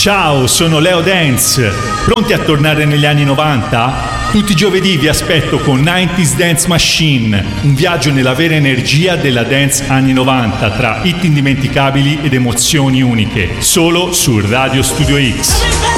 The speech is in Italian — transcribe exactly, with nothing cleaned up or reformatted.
Ciao, sono Leo Dance. Pronti a tornare negli anni novanta? Tutti i giovedì vi aspetto con novanta Dance Machine, un viaggio nella vera energia della dance anni novanta, tra hit indimenticabili ed emozioni uniche, solo su Radio Studio X.